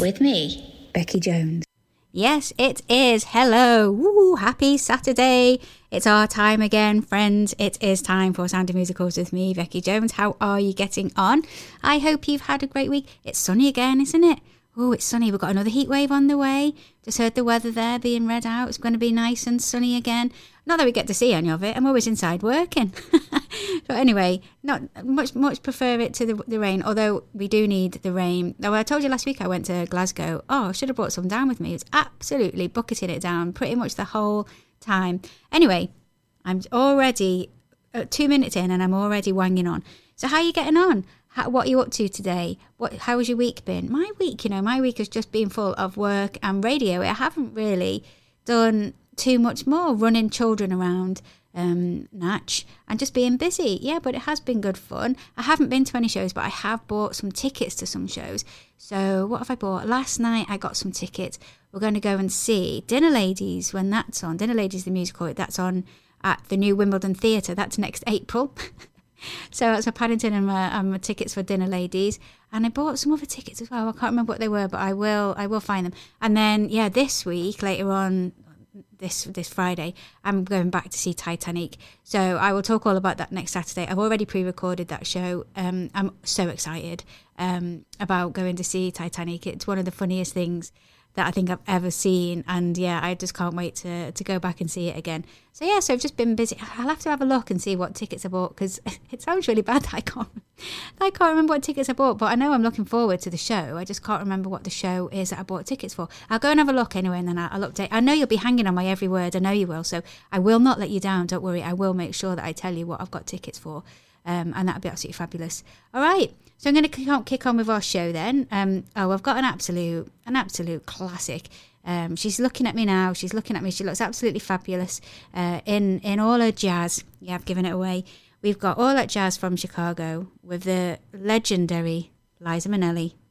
with me, Becky Jones. Yes, it is. Hello. Woo, happy Saturday. It's our time again, friends. It is time for Sound of Musicals with me, Becky Jones. How are you getting on? I hope you've had a great week. It's sunny again, isn't it? Oh, it's sunny. We've got another heat wave on the way. Just heard the weather there being read out. It's going to be nice and sunny again. Not that we get to see any of it. I'm always inside working. But anyway, not much prefer it to the rain, although we do need the rain. Though I told you last week I went to Glasgow. Oh, I should have brought some down with me. It's absolutely bucketing it down pretty much the whole time. Anyway, I'm already 2 minutes in and I'm already wanging on. So how are you getting on? What are you up to today? How has your week been? My week has just been full of work and radio. I haven't really done too much more, running children around Natch and just being busy. Yeah, but it has been good fun. I haven't been to any shows, but I have bought some tickets to some shows. So what have I bought? Last night I got some tickets. We're going to go and see Dinner Ladies when that's on. Dinner Ladies, the musical, that's on at the new Wimbledon Theatre. That's next April. So that's for Paddington and my tickets for Dinner Ladies. And I bought some other tickets as well. I can't remember what they were, but I will find them. And then, yeah, this week, later on, this Friday, I'm going back to see Titanic. So I will talk all about that next Saturday. I've already pre-recorded that show. I'm so excited about going to see Titanic. It's one of the funniest things that I think I've ever seen, and yeah, I just can't wait to go back and see it again. So yeah, so I've just been busy. I'll have to have a look and see what tickets I bought, because it sounds really bad that I can't remember what tickets I bought, but I know I'm looking forward to the show. I just can't remember what the show is that I bought tickets for. I'll go and have a look anyway, and then I'll update. I know you'll be hanging on my every word. I know you will, so I will not let you down. Don't worry. I will make sure that I tell you what I've got tickets for. And that'll be absolutely fabulous. All right, so I'm going to kick on with our show then. I've got an absolute classic. She's looking at me now. She's looking at me. She looks absolutely fabulous in all her jazz. Yeah, I've given it away. We've got All That Jazz from Chicago with the legendary Liza Minnelli.